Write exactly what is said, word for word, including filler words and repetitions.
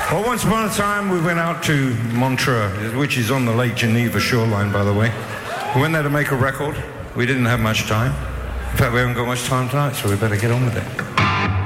Well, once upon a time, we went out to Montreux, which is on the Lake Geneva shoreline, by the way. We went there to make a record. We didn't have much time. In fact, we haven't got much time tonight, so we better get on with it.